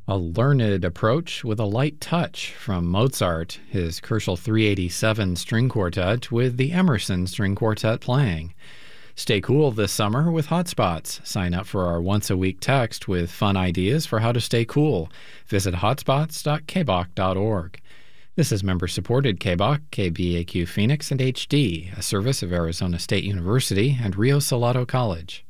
A learned approach with a light touch from Mozart, his Köchel 387 string quartet with the Emerson string quartet playing. Stay cool this summer with Hotspots. Sign up for our once-a-week text with fun ideas for how to stay cool. Visit hotspots.kbach.org. This is member-supported KBAQ, KBAQ Phoenix, and HD, a service of Arizona State University and Rio Salado College.